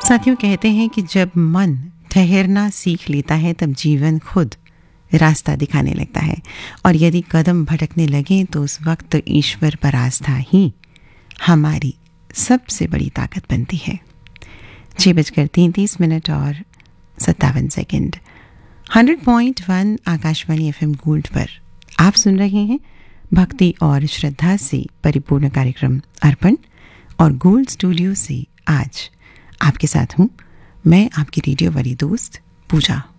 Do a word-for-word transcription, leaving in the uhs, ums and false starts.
साथियों, कहते हैं कि जब मन ठहरना सीख लेता है तब जीवन खुद रास्ता दिखाने लगता है, और यदि कदम भटकने लगे तो उस वक्त ईश्वर पर आस्था ही हमारी सबसे बड़ी ताकत बनती है। छः बजकर तैंतीस मिनट और सत्तावन second. Hundred point one Akashvani FM gold पर आप सुन रहे हैं भक्ति और श्रद्धा से परिपूर्ण कार्यक्रम अर्पण, और गोल्ड स्टूडियो से आज आपके साथ हूँ मैं, आपकी रेडियो वाली दोस्त पूजा।